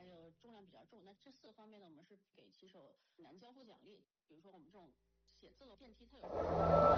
个重量比较重。那这4个方面呢，我们是给骑手难交付奖励。比如说我们这种写字楼电梯，它有